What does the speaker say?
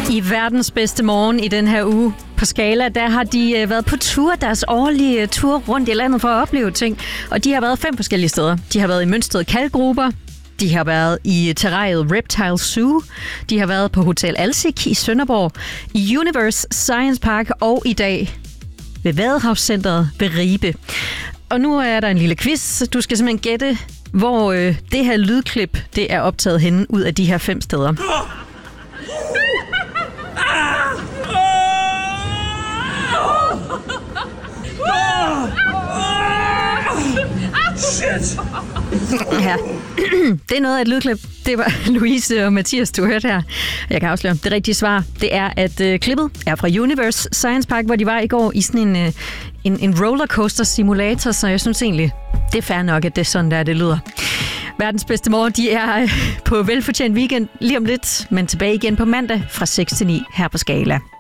I verdens bedste morgen i den her uge på Skala, der har de været på tur, deres årlige tur rundt i landet for at opleve ting. Og de har været 5 forskellige steder. De har været i Mønsted Kalkgruber, de har været i terrariet Reptile Zoo, de har været på Hotel Alsik i Sønderborg, i Universe Science Park og i dag ved Vadehavscentret ved Ribe. Og nu er der en lille quiz. Du skal simpelthen gætte, hvor det her lydklip det er optaget henne ud af de her 5 steder. Shit! Ja, det er noget af et lydklip. Det var Louise og Mathias, du hørte her. Jeg kan afsløre, det rigtige svar, det er, at klippet er fra Universe Science Park, hvor de var i går i sådan en rollercoaster simulator, så jeg synes egentlig, det er fair nok, at det er sådan, der det lyder. Verdens bedste morgen, de er på velfortjent weekend lige om lidt, men tilbage igen på mandag fra 6 til 9 her på Skala.